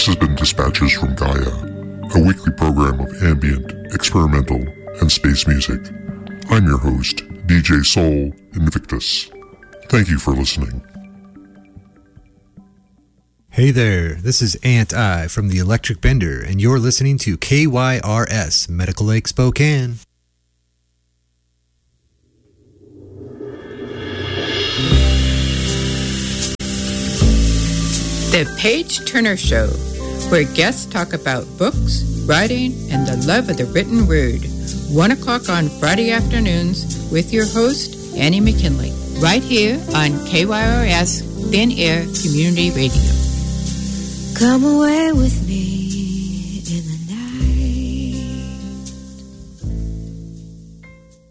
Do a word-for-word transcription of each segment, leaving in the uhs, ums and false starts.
has been Dispatches from Gaia, a weekly program of ambient, experimental, and space music. I'm your host, D J Soul Invictus. Thank you for listening. Hey there, this is Ant I from the Electric Bender, and you're listening to K Y R S, Medical Lake Spokane. The Page Turner Show, where guests talk about books, writing, and the love of the written word. One o'clock on Friday afternoons with your host, Annie McKinley, right here on K Y R S Thin Air Community Radio. Come away with me in the night.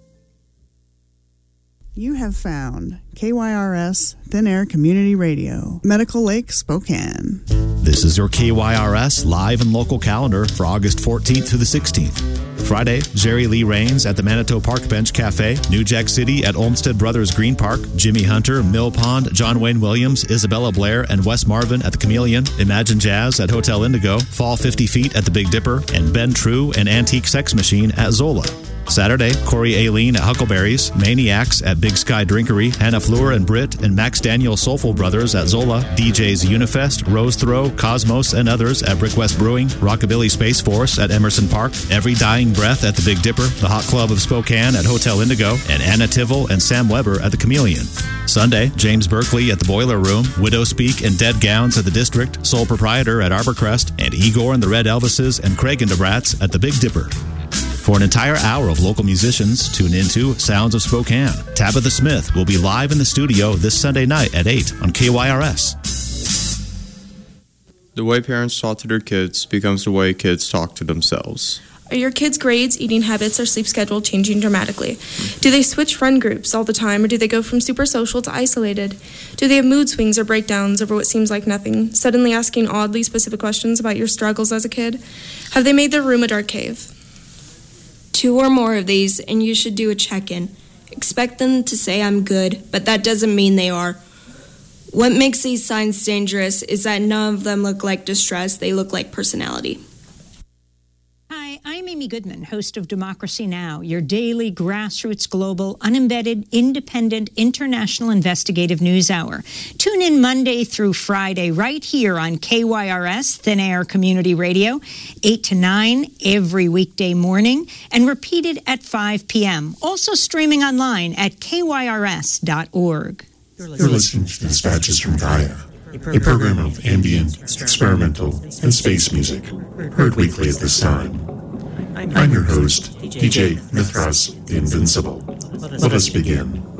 You have found K Y R S Thin Air Community Radio, Medical Lake, Spokane. This is your K Y R S live and local calendar for August fourteenth through the sixteenth. Friday, Jerry Lee Rains at the Manitou Park Bench Cafe, New Jack City at Olmsted Brothers Green Park, Jimmy Hunter, Mill Pond, John Wayne Williams, Isabella Blair, and Wes Marvin at the Chameleon, Imagine Jazz at Hotel Indigo, Fall fifty feet at the Big Dipper, and Ben True and Antique Sex Machine at Zola. Saturday, Corey Aileen at Huckleberries, Maniacs at Big Sky Drinkery, Hannah Fleur and Britt and Max Daniel Soulful Brothers at Zola, D Js Unifest, Rose Throw, Cosmos, and others at Brick West Brewing, Rockabilly Space Force at Emerson Park, Every Dying Breath at the Big Dipper, the Hot Club of Spokane at Hotel Indigo, and Anna Tivell and Sam Weber at the Chameleon. Sunday, James Berkeley at the Boiler Room, Widow Speak and Dead Gowns at the District, Sole Proprietor at Arborcrest, and Igor and the Red Elvises and Craig and the Brats at the Big Dipper. For an entire hour of local musicians, tune into Sounds of Spokane. Tabitha Smith will be live in the studio this Sunday night at eight on K Y R S. The way parents talk to their kids becomes the way kids talk to themselves. Are your kids' grades, eating habits, or sleep schedule changing dramatically? Do they switch friend groups all the time, or do they go from super social to isolated? Do they have mood swings or breakdowns over what seems like nothing, suddenly asking oddly specific questions about your struggles as a kid? Have they made their room a dark cave? Two or more of these, and you should do a check-in. Expect them to say I'm good, but that doesn't mean they are. What makes these signs dangerous is that none of them look like distress, they look like personality. Hi, I'm Amy Goodman, host of Democracy Now!, your daily grassroots, global, unembedded, independent, international investigative news hour. Tune in Monday through Friday right here on K Y R S, Thin Air Community Radio, eight to nine every weekday morning, and repeated at five p.m. Also streaming online at K Y R S dot org. You're listening to Dispatches from Gaia, a program of ambient, experimental, and space music, heard weekly at this time. I'm your host, D J Mithras the Invincible. Let us begin.